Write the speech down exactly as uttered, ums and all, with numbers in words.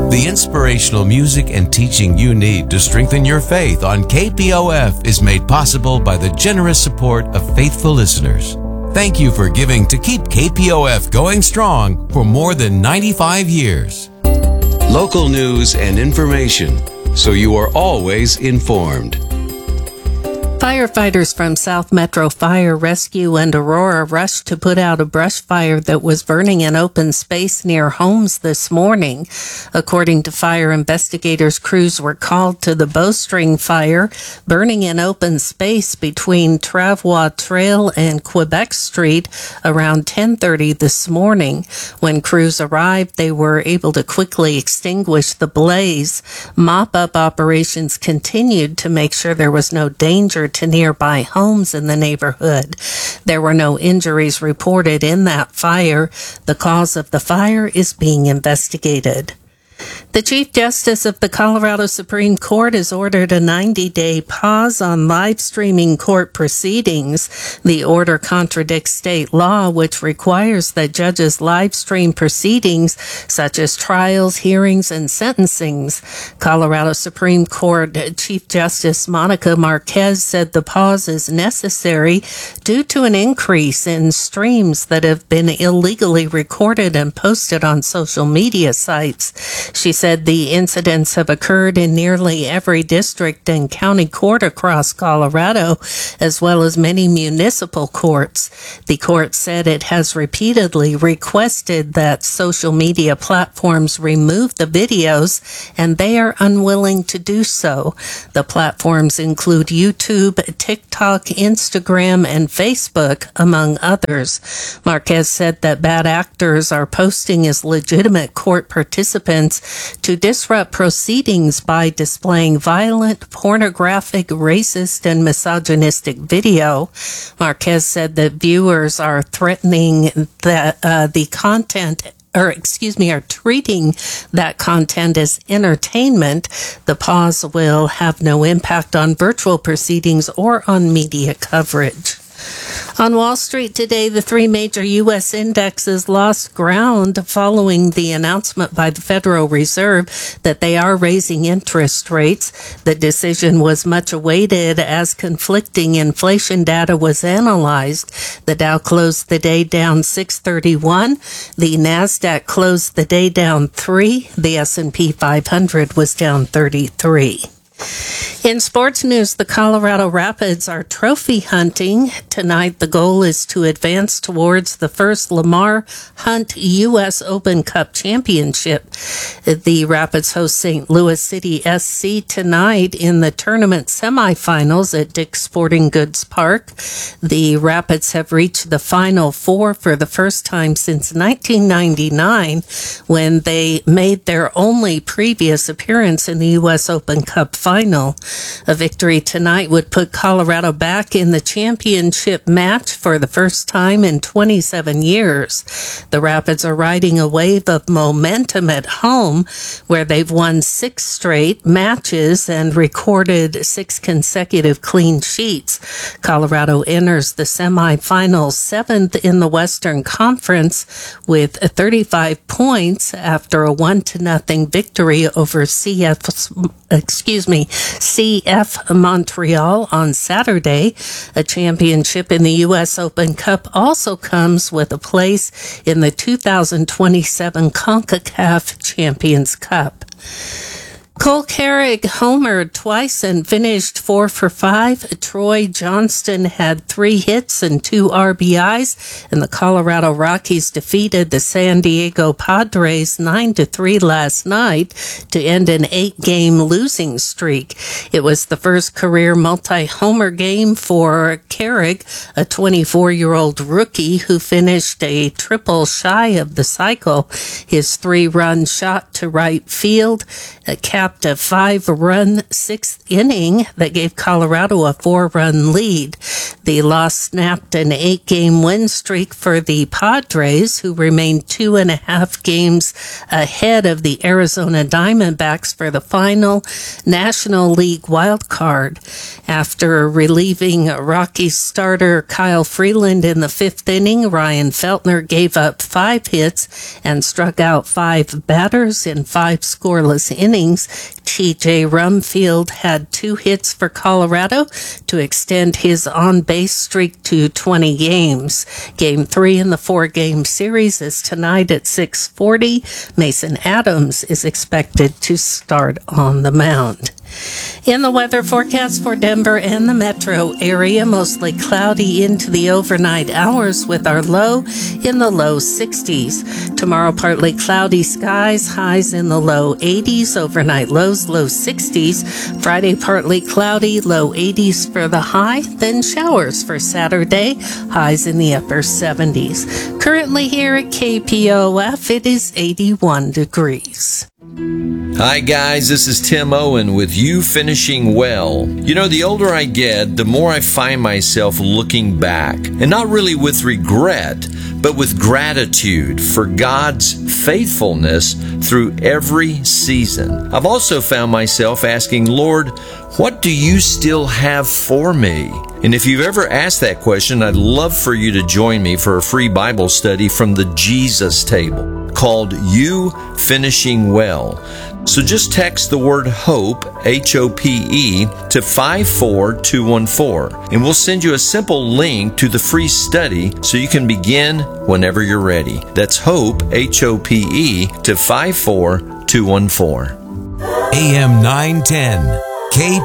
The inspirational music and teaching you need to strengthen your faith on K P O F is made possible by the generous support of faithful listeners. Thank you for giving to keep K P O F going strong for more than ninety-five years. Local news and information, so you are always informed. Firefighters from South Metro Fire Rescue and Aurora rushed to put out a brush fire that was burning in open space near homes this morning. According to fire investigators, crews were called to the Bowstring Fire, burning in open space between Travois Trail and Quebec Street around ten thirty this morning. When crews arrived, they were able to quickly extinguish the blaze. Mop-up operations continued to make sure there was no danger to nearby homes in the neighborhood. There were no injuries reported in that fire. The cause of the fire is being investigated. The Chief Justice of the Colorado Supreme Court has ordered a ninety-day pause on live streaming court proceedings. The order contradicts state law, which requires that judges live stream proceedings such as trials, hearings, and sentencings. Colorado Supreme Court Chief Justice Monica Marquez said the pause is necessary due to an increase in streams that have been illegally recorded and posted on social media sites. She said the incidents have occurred in nearly every district and county court across Colorado, as well as many municipal courts. The court said it has repeatedly requested that social media platforms remove the videos, and they are unwilling to do so. The platforms include YouTube, TikTok, Instagram, and Facebook, among others. Marquez said that bad actors are posting as legitimate court participants to disrupt proceedings by displaying violent, pornographic, racist, and misogynistic video. Marquez said that viewers are threatening that uh, the content or excuse me, are treating that content as entertainment. The pause will have no impact on virtual proceedings or on media coverage. On Wall Street today, the three major U S indexes lost ground following the announcement by the Federal Reserve that they are raising interest rates. The decision was much awaited as conflicting inflation data was analyzed. The Dow closed the day down six thirty-one. The NASDAQ closed the day down three. The S and P five hundred was down thirty-three. In sports news, the Colorado Rapids are trophy hunting. Tonight, the goal is to advance towards the first Lamar Hunt U S Open Cup Championship. The Rapids host Saint Louis City S C tonight in the tournament semifinals at Dick's Sporting Goods Park. The Rapids have reached the Final Four for the first time since nineteen ninety-nine, when they made their only previous appearance in the U S Open Cup final. A victory tonight would put Colorado back in the championship match for the first time in twenty-seven years. The Rapids are riding a wave of momentum at home, where they've won six straight matches and recorded six consecutive clean sheets. Colorado enters the semifinals seventh in the Western Conference with thirty-five points after a one to nothing victory over C F, excuse me, C F Montreal on Saturday. A championship in the U S Open Cup also comes with a place in the two thousand twenty-seven CONCACAF Champions Cup. Cole Carrig homered twice and finished four for five. Troy Johnston had three hits and two R B Is, and the Colorado Rockies defeated the San Diego Padres nine to three last night to end an eight-game losing streak. It was the first career multi-homer game for Carrig, a twenty-four-year-old rookie who finished a triple shy of the cycle. His three-run shot to right field, a cap capped a five-run sixth inning that gave Colorado a four-run lead. The loss snapped an eight-game win streak for the Padres, who remained two and a half games ahead of the Arizona Diamondbacks for the final National League wild card. After relieving Rockies starter Kyle Freeland in the fifth inning, Ryan Feltner gave up five hits and struck out five batters in five scoreless innings. T J Rumfield had two hits for Colorado to extend his on-base streak to twenty games. Game three in the four-game series is tonight at six forty. Mason Adams is expected to start on the mound. In the weather forecast for Denver and the metro area, mostly cloudy into the overnight hours with our low in the low sixties. Tomorrow, partly cloudy skies, highs in the low eighties, overnight lows, low sixties. Friday, partly cloudy, low eighties for the high, then showers for Saturday, highs in the upper seventies. Currently here at K P O F, it is eighty-one degrees. Hi guys, this is Tim Owen with You Finishing Well. You know, the older I get, the more I find myself looking back, and not really with regret, but with gratitude for God's faithfulness through every season. I've also found myself asking, Lord, what do you still have for me? And if you've ever asked that question, I'd love for you to join me for a free Bible study from the Jesus Table called You Finishing Well. So just text the word HOPE, H O P E, to five four two one four, and we'll send you a simple link to the free study so you can begin whenever you're ready. That's HOPE, H O P E, to five four two one four. A M nine ten, K